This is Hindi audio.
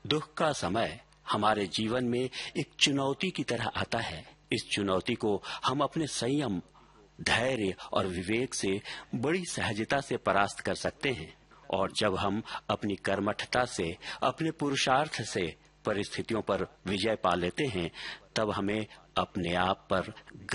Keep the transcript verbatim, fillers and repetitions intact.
दुख का समय हमारे जीवन में एक चुनौती की तरह आता है। इस चुनौती को हम अपने संयम, धैर्य और विवेक से बड़ी सहजता से परास्त कर सकते हैं। और जब हम अपनी कर्मठता से, अपने पुरुषार्थ से परिस्थितियों पर विजय पा लेते हैं, तब हमें अपने आप पर